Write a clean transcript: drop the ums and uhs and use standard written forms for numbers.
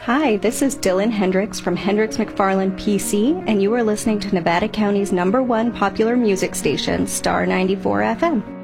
Hi, this is Dylan Hendricks from Hendricks McFarland PC, and you are listening to Nevada County's #1 popular music station, Star 94 FM.